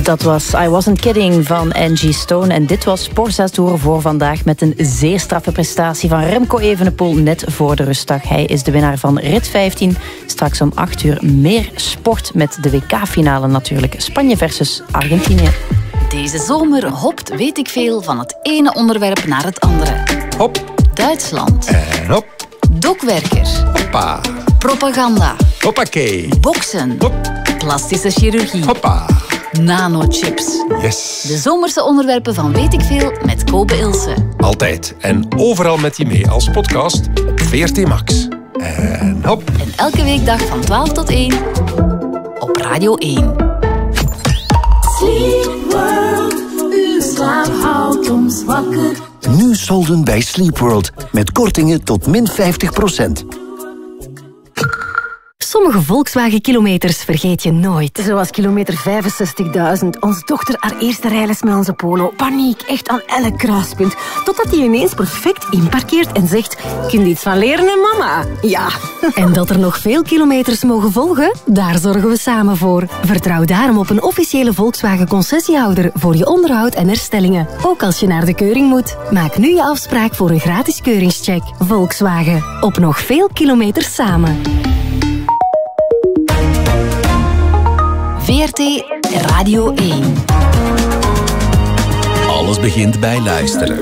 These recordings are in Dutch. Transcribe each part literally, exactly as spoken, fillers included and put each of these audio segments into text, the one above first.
Dat was I Wasn't Kidding van Angie Stone. En dit was Sporza Tour voor vandaag met een zeer straffe prestatie van Remco Evenepoel net voor de rustdag. Hij is de winnaar van rit vijftien. Straks om acht uur meer sport met de W K-finale natuurlijk. Spanje versus Argentinië. Deze zomer hopt weet ik veel van het ene onderwerp naar het andere. Hop. Duitsland. En hop. Dokwerker. Hoppa. Propaganda. Hoppakee. Boksen. Hop. Plastische chirurgie. Hoppa. Nanochips. Yes. De zomerse onderwerpen van Weet ik Veel met Kobe Ilse. Altijd en overal met je mee als podcast op V R T Max. En hop. En elke weekdag van twaalf tot één op Radio één. Sleep World, uw slaap houdt ons wakker. Nu solden bij Sleep World met kortingen tot min vijftig procent. Sommige Volkswagen-kilometers vergeet je nooit. Zoals kilometer vijfenzestigduizend. Onze dochter haar eerste rijles met onze Polo. Paniek, echt aan elk kruispunt. Totdat hij ineens perfect inparkeert en zegt... Kun je iets van leren, hè, mama? Ja. En dat er nog veel kilometers mogen volgen? Daar zorgen we samen voor. Vertrouw daarom op een officiële Volkswagen-concessiehouder voor je onderhoud en herstellingen. Ook als je naar de keuring moet. Maak nu je afspraak voor een gratis keuringscheck. Volkswagen. Op nog veel kilometers samen. V R T Radio één. Alles begint bij luisteren.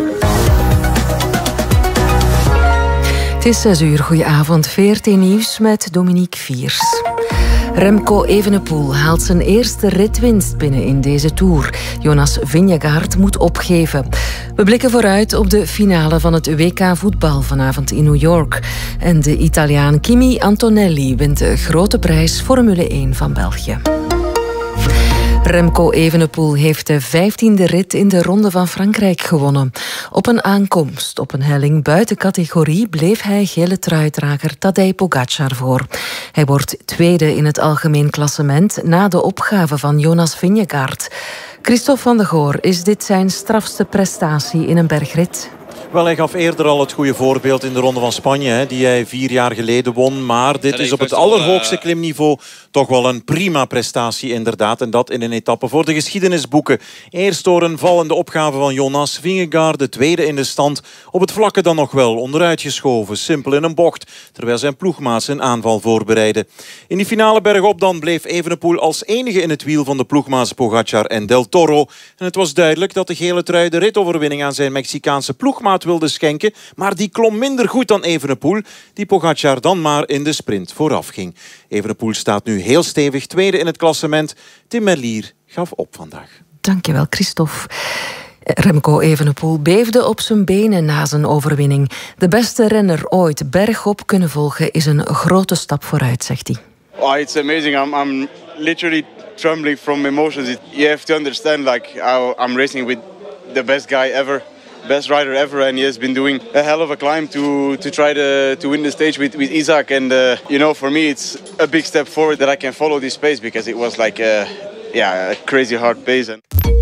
Het is zes uur, goedenavond. V R T Nieuws met Dominique Viers. Remco Evenepoel haalt zijn eerste ritwinst binnen in deze Tour. Jonas Vingegaard moet opgeven. We blikken vooruit op de finale van het W K voetbal vanavond in New York. En de Italiaan Kimi Antonelli wint de grote prijs Formule één van België. Remco Evenepoel heeft de vijftiende rit in de Ronde van Frankrijk gewonnen. Op een aankomst op een helling buiten categorie bleef hij gele truidrager Tadej Pogacar voor. Hij wordt tweede in het algemeen klassement na de opgave van Jonas Vingegaard. Christophe van de Goor, is dit zijn strafste prestatie in een bergrit? Wel, hij gaf eerder al het goede voorbeeld in de Ronde van Spanje, hè, die hij vier jaar geleden won. Maar dit is op het allerhoogste klimniveau toch wel een prima prestatie inderdaad. En dat in een etappe voor de geschiedenisboeken. Eerst door een vallende opgave van Jonas Vingegaard, de tweede in de stand. Op het vlakke dan nog wel onderuit geschoven, simpel in een bocht. Terwijl zijn ploegmaats een aanval voorbereidden. In die finale bergop dan bleef Evenepoel als enige in het wiel van de ploegmaats Pogacar en Del Toro. En het was duidelijk dat de gele trui de ritoverwinning aan zijn Mexicaanse ploegmaat wilde schenken, maar die klom minder goed dan Evenepoel, die Pogacar dan maar in de sprint vooraf ging. Evenepoel staat nu heel stevig tweede in het klassement. Tim Merlier gaf op vandaag. Dankjewel, Christophe. Remco Evenepoel beefde op zijn benen na zijn overwinning. De beste renner ooit bergop kunnen volgen is een grote stap vooruit, zegt hij. Oh, it's amazing. I'm, I'm literally trembling from emotions. You have to understand, like, how I'm racing with the best guy ever. Best rider ever, and he has been doing a hell of a climb to to try to to win the stage with with Isaac. And uh, you know, for me, it's a big step forward that I can follow this pace because it was like a, yeah, a crazy hard pace.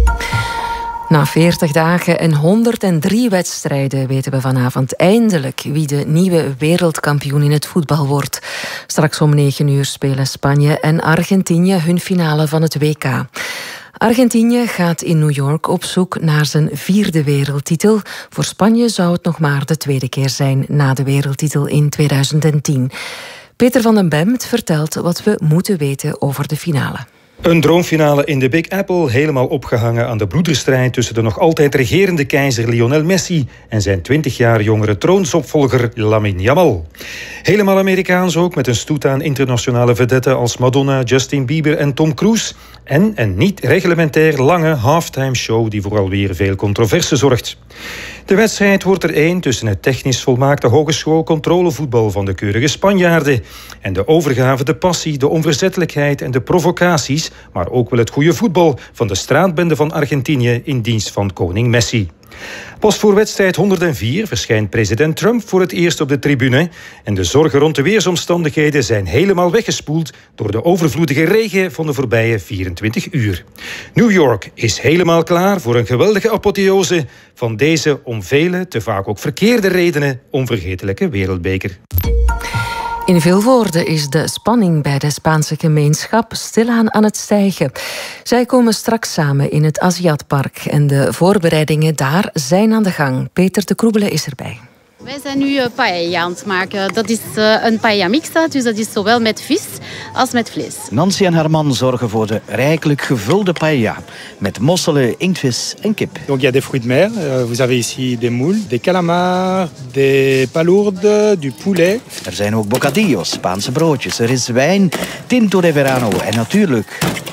Na veertig dagen en honderddrie wedstrijden weten we vanavond eindelijk wie de nieuwe wereldkampioen in het voetbal wordt. Straks om negen uur spelen Spanje en Argentinië hun finale van het W K. Argentinië gaat in New York op zoek naar zijn vierde wereldtitel. Voor Spanje zou het nog maar de tweede keer zijn na de wereldtitel in tweeduizend tien. Peter van den Bemt vertelt wat we moeten weten over de finale. Een droomfinale in de Big Apple, helemaal opgehangen aan de bloederstrijd tussen de nog altijd regerende keizer Lionel Messi en zijn twintig jaar jongere troonsopvolger Lamine Yamal. Helemaal Amerikaans ook, met een stoet aan internationale vedetten als Madonna, Justin Bieber en Tom Cruise. En een niet-reglementair lange halftime show die voor alweer veel controverse zorgt. De wedstrijd wordt er één tussen het technisch volmaakte hogeschoolcontrolevoetbal van de keurige Spanjaarden en de overgave, de passie, de onverzettelijkheid en de provocaties, maar ook wel het goede voetbal van de straatbende van Argentinië in dienst van koning Messi. Pas voor wedstrijd honderdvier verschijnt president Trump voor het eerst op de tribune en de zorgen rond de weersomstandigheden zijn helemaal weggespoeld door de overvloedige regen van de voorbije vierentwintig uur. New York is helemaal klaar voor een geweldige apotheose van deze om vele, te vaak ook verkeerde redenen, onvergetelijke wereldbeker. In Vilvoorde is de spanning bij de Spaanse gemeenschap stilaan aan het stijgen. Zij komen straks samen in het Aziatpark en de voorbereidingen daar zijn aan de gang. Peter de Kroebele is erbij. Wij zijn nu uh, paella aan het maken. Dat is uh, een paella mixta, dus dat is zowel met vis als met vlees. Nancy en haar man zorgen voor de rijkelijk gevulde paella. Met mosselen, inktvis en kip. Donc il y a des fruits de mer. Uh, vous avez ici des moules, des calamars, des palourdes, du poulet. Er zijn ook bocadillos, Spaanse broodjes. Er is wijn, tinto de verano en natuurlijk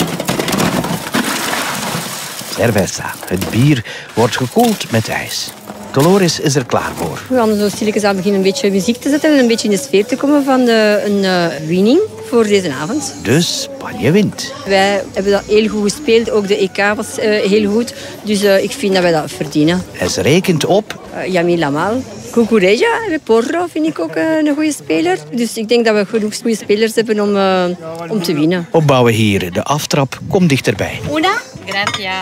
cerveza. Het bier wordt gekoeld met ijs. Dolores is er klaar voor. We gaan zo stilletjes aan beginnen een beetje muziek te zetten en een beetje in de sfeer te komen van de, een uh, winning voor deze avond. Dus Spanje wint. Wij hebben dat heel goed gespeeld, ook de E K was uh, heel goed. Dus uh, ik vind dat wij dat verdienen. Hij rekent op Uh, Yamil Lamal. Cucurella, Porro vind ik ook uh, een goede speler. Dus ik denk dat we genoeg goede spelers hebben om, uh, om te winnen. Opbouwen hier. De aftrap komt dichterbij. Una, gracias.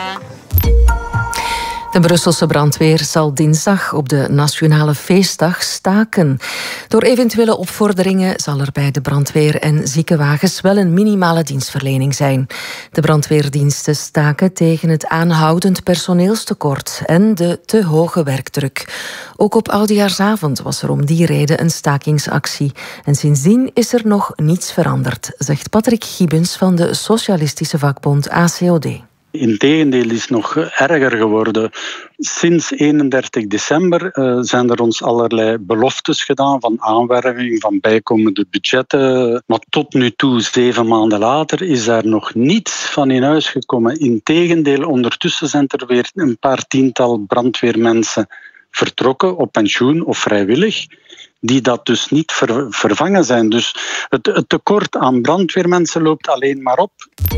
De Brusselse brandweer zal dinsdag op de Nationale Feestdag staken. Door eventuele opvorderingen zal er bij de brandweer en ziekenwagens wel een minimale dienstverlening zijn. De brandweerdiensten staken tegen het aanhoudend personeelstekort en de te hoge werkdruk. Ook op Oudejaarsavond was er om die reden een stakingsactie. En sindsdien is er nog niets veranderd, zegt Patrick Gibbens van de socialistische vakbond A C O D. Integendeel is nog erger geworden. Sinds eenendertig december uh, zijn er ons allerlei beloftes gedaan van aanwerving, van bijkomende budgetten. Maar tot nu toe, zeven maanden later, is daar nog niets van in huis gekomen. Integendeel, ondertussen zijn er weer een paar tiental brandweermensen vertrokken op pensioen of vrijwillig, die dat dus niet ver- vervangen zijn. Dus het, het tekort aan brandweermensen loopt alleen maar op.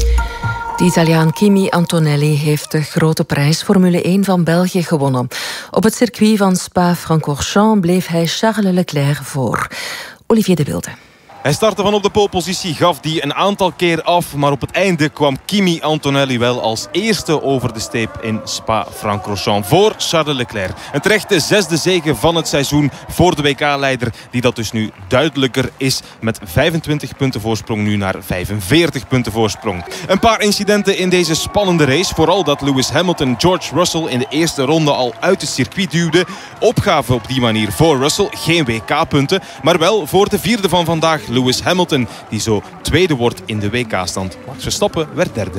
De Italiaan Kimi Antonelli heeft de grote prijs Formule één van België gewonnen. Op het circuit van Spa-Francorchamps bleef hij Charles Leclerc voor. Olivier de Wilde. Hij startte van op de polepositie, gaf die een aantal keer af. Maar op het einde kwam Kimi Antonelli wel als eerste over de streep in Spa-Francorchamps voor Charles Leclerc. Een terechte zesde zege van het seizoen voor de W K-leider. Die dat dus nu duidelijker is met vijfentwintig punten voorsprong nu naar vijfenveertig punten voorsprong. Een paar incidenten in deze spannende race. Vooral dat Lewis Hamilton George Russell in de eerste ronde al uit het circuit duwde. Opgave op die manier voor Russell. Geen W K-punten, maar wel voor de vierde van vandaag, Lewis Hamilton, die zo tweede wordt in de W K-stand. Max Verstappen werd derde.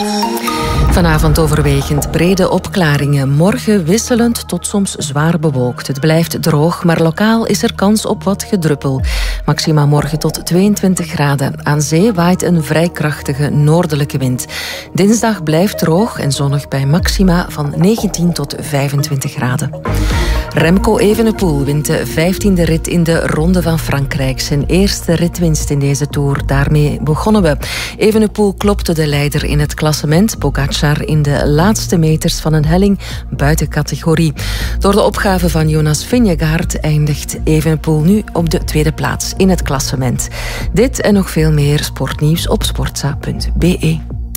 Vanavond overwegend brede opklaringen. Morgen wisselend tot soms zwaar bewolkt. Het blijft droog, maar lokaal is er kans op wat gedruppel. Maxima morgen tot tweeëntwintig graden. Aan zee waait een vrij krachtige noordelijke wind. Dinsdag blijft droog en zonnig bij maxima van negentien tot vijfentwintig graden. Remco Evenepoel wint de vijftiende rit in de Ronde van Frankrijk. Zijn eerste ritwinst in deze Tour. Daarmee begonnen we. Evenepoel klopte de leider in het klassement, Pogacar, in de laatste meters van een helling buiten categorie. Door de opgave van Jonas Vingegaard eindigt Evenepoel nu op de tweede plaats in het klassement. Dit en nog veel meer sportnieuws op sportza punt b e.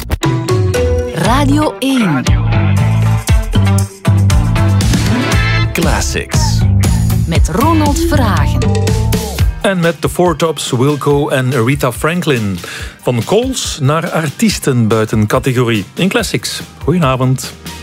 Radio één. Classics. Met Ronald Verhagen. En met de Four Tops, Wilco en Aretha Franklin. Van calls naar artiesten buiten categorie in Classics. Goedenavond.